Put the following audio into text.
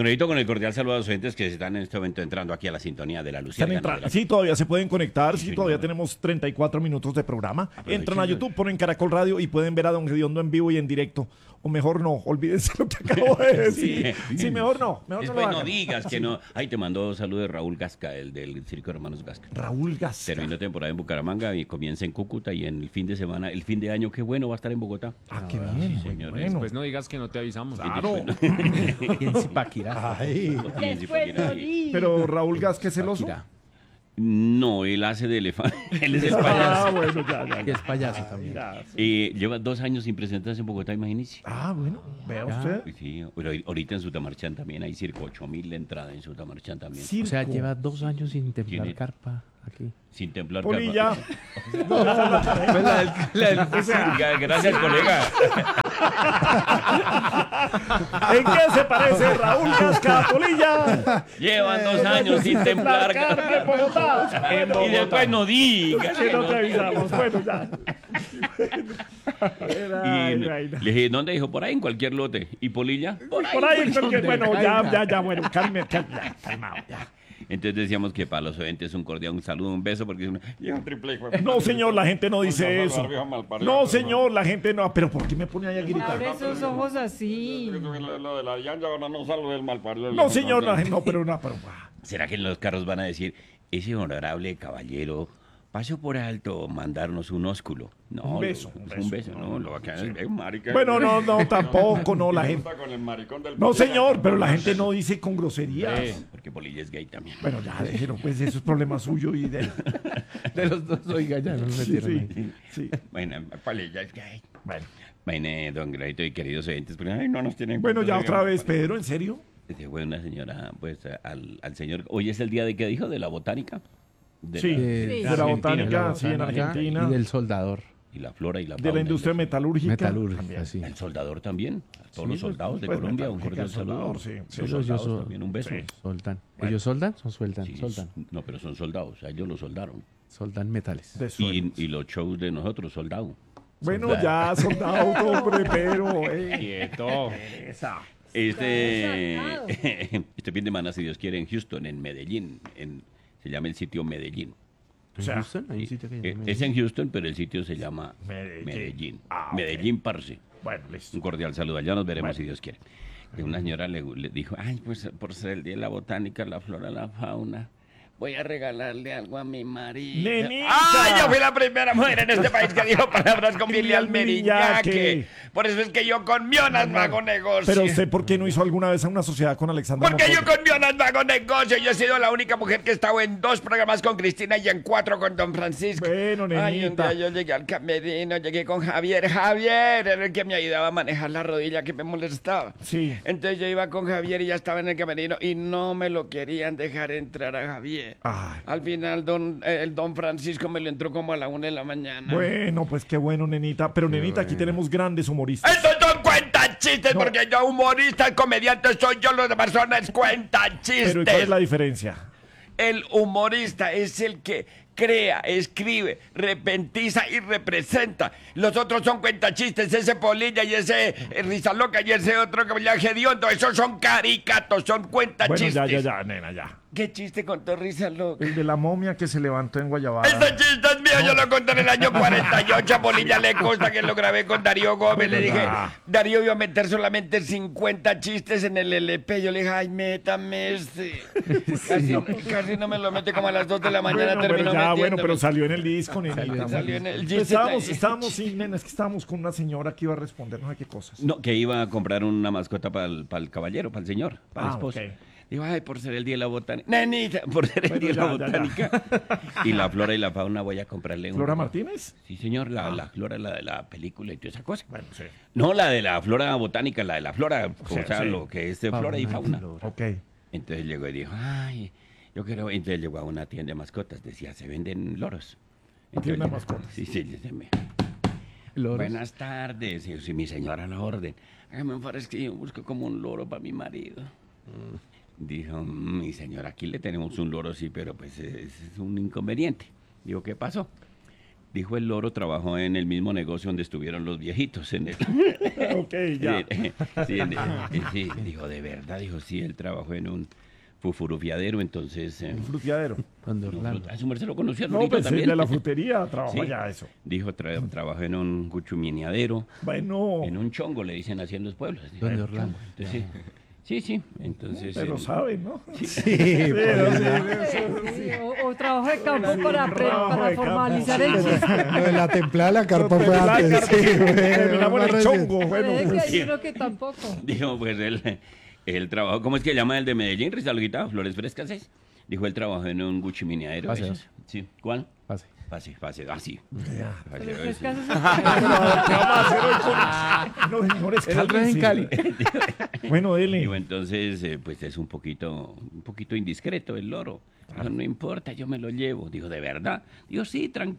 Grejito, con el cordial saludo a los oyentes que están en este momento entrando aquí a la sintonía de la Luciérnaga. Sí, todavía se pueden conectar, sí, todavía tenemos 34 minutos de programa. Entran a YouTube, ponen Caracol Radio y pueden ver a Don Gediondo en vivo y en directo. O mejor no, olvídense lo que acabo de decir. Sí, mejor no. Después no digas que no. Ay, te mandó saludos de Raúl Gasca, el del Circo de Hermanos Gasca. Raúl Gasca. Terminó temporada en Bucaramanga y comienza en Cúcuta y en el fin de semana, el fin de año, qué bueno, va a estar en Bogotá. Qué bien, sí, señor. bueno. Después no digas que no te avisamos. Claro. Y en Zipaquirá. Ay. Después no digas. Pero Raúl Gasca es celoso. No, él hace de elefante. Él es el Ah, payaso. bueno, ya. Y es payaso también. Ya. Lleva 2 años sin presentarse en Bogotá, imagínese. Ah, bueno, vea Ya. usted. Sí, pero ahorita en Sutamarchán también hay circo, 8.000 de entrada en Sutamarchán también. O sea, Circo. lleva 2 años sin templar Tiene- carpa aquí. Sin templar Polilla. Gracias, colega. ¿En qué se parece Raúl Gasca a Polilla? Llevan 2 años sin templar Carne en Bogotá. En Y Bogotá. después no digas. Que no te avisamos. Bueno, ya. Y le dije, ¿dónde dijo? Por ahí, en cualquier lote. ¿Y Polilla? Por ahí, porque, bueno, ya, bueno, calmado, ya. Entonces decíamos que para los oyentes un cordial, un saludo, un beso, porque es una... Llega un triple, hijo de- No, señor, la gente no dice Vamos a eso. hablar, viejo malparido. No, señor, la gente no. Pero ¿por qué me pone ahí a gritar? Abre esos ojos así. Lo de la llanta, ahora no saludo el malparido. No, señor, la gente no, pero no, pero. ¿Será que en los carros van a decir, ese honorable caballero pasó por alto mandarnos un ósculo? No, Un beso, un beso, no, lo va a quedar marica. Bueno, no, tampoco, no, la gente. Con el maricón del No, señor, pero la gente no dice con groserías. Porque Polilla es gay también. Bueno, ya, déjelo, pues eso es problema suyo y de él. De los dos, oiga, ya no lo metieron ahí. Sí. Bueno, Polilla es gay. Bueno, Bueno, don Grejito y queridos oyentes, porque ay, no nos tienen... bueno, ya cuenta, otra digamos. vez, Pedro, ¿en serio? Se fue una señora, pues, al señor... Hoy es el día de, ¿qué dijo? De la botánica. De Sí, la- de la Argentina, botánica, sí, en Argentina. Y del soldador. y la flora y la De fauna. la industria metalúrgica. Metalúrgica, también. sí. El soldador también. A todos Sí, los soldados de pues, Colombia, un metalúrgica, cordial saludo. soldador, sí. Los Ellos soldados son- también, un beso. Sí. Soldan. ¿Ellos soldan? Son sueldan. Sí, Soldan. no, pero son soldados, a ellos los soldaron. Soldan metales. De sueños. Y los shows de nosotros, soldados. Bueno, ya, soldado, hombre, pero. Quieto. Esa. Este fin de semana, si Dios quiere, en Houston, en Medellín. Se llama el sitio Medellín. O sea, Houston? Hay un sitio que se llama Es en Houston, pero el sitio se llama Medellín. Medellín. Ah, ok. Medellín, parce. Bueno, listo. Un cordial saludo. Allá nos veremos Bueno. si Dios quiere. Y una señora le dijo, ay, pues por ser el día de la botánica, la flora, la fauna, voy a regalarle algo a mi marido. ¡Nenita! ¡Ay, yo fui la primera mujer en este país que dijo palabras con filial Miriñaque. meriñaque! Por eso es que yo con Mionas no hago negocio. Pero usted, ¿por qué no hizo alguna vez una sociedad con Alexandra Porque yo Mocoso? con Mionas no hago negocio. Yo he sido la única mujer que he estado en 2 programas con Cristina y en 4 con Don Francisco. Bueno, Ay, un nenita. día yo llegué al camerino, llegué con Javier. Javier era el que me ayudaba a manejar la rodilla que me molestaba. Sí. Entonces yo iba con Javier y ya estaba en el camerino y no me lo querían dejar entrar a Javier. Ay. Al final el don Francisco me lo entró como a la 1 de la mañana. Bueno, pues qué bueno, nenita. Pero, nenita, aquí tenemos grandes humoristas. Estos son cuentas chistes, porque yo humorista, comediante soy yo, los demás son cuentas chistes. Pero ¿y cuál es la diferencia? El humorista es el que crea, escribe, repentiza y representa. Los otros son cuentachistes, ese Polilla y ese Risa Loca y ese otro que me llama Gediondo. Esos son caricatos, son Bueno, cuentachistes. ya, nena, ya. ¿Qué chiste contó Risa Loca? El de la momia que se levantó en Guayabada. Este chiste es mío, yo lo conté en el año 48. A Polilla le consta que lo grabé con Darío Gómez. Le dije, Darío iba a meter solamente 50 chistes en el LP. Yo le dije, ay, métame este. Casi no me lo mete como a las 2 de la mañana. Bueno, terminó pero ya, bueno, metiéndome. pero salió en el disco, nenita. Salió en el Estábamos, sí, nena, es que estábamos con una señora que iba a responder no sé qué cosas. No, que iba a comprar una mascota para el caballero, para el señor, para el esposo. ok. Digo, ay, por ser el día de la botánica. Nenita, por ser el Bueno, día de la ya, botánica. Y la flora y la fauna voy a comprarle ¿Flora Martínez? Sí, señor, la flora, la de la película y toda esa cosa. Bueno, sí. No, la de la flora botánica, la de la flora, o sea, sí. lo que es de flora y fauna. Ok. Entonces llegó y dijo, ay, yo quiero... Entonces llegó a una tienda de mascotas, decía, se venden loros. Tienda de mascotas. Sí, se me... Loros. Buenas tardes, y yo, sí, mi señora a la orden. Hágame un favor, es que yo busco como un loro para mi marido. Dijo, mi señora, aquí le tenemos un loro, sí, pero pues es un inconveniente. Digo, ¿qué pasó? Dijo el loro, trabajó en el mismo negocio donde estuvieron los viejitos. En el, Ok, ya. sí, sí, dijo, de verdad, dijo, sí, él trabajó en un fufurufiadero, entonces... Un fruteadero. Donde Orlando. A su merced lo conocía, No, Lorito, pues el también. de la frutería trabajó Sí. allá eso. Dijo, trabajó en un guchumineadero, Bueno, en un chongo, le dicen así en los pueblos. Donde Orlando. Entonces, sí, entonces... pero saben, ¿no? Sí, o trabajo de campo para trabajo de campo, formalizar sí. el chiste. Lo de la templada de la carpa fue La antes. carpa, Sí, güey, terminamos en el más chongo. Bueno, Puede que pues, hay uno que tampoco. Dijo, pues él trabajó, ¿cómo es que llama el de Medellín, Rizalguita? Flores Frescas, ¿es? Dijo, él trabajó en un guchumineadero. Pase. ¿es? Sí, ¿cuál? Pase. Pase, así. Pero es que Sí. haces- ¿qué vamos a hacer hoy con...? No, señores, El otro es en cálmense. Cali. Bueno, dele. Digo, entonces, pues es un poquito indiscreto el loro. Dijo, no importa, yo me lo llevo. Digo, ¿de verdad? Digo, sí, tranquilo.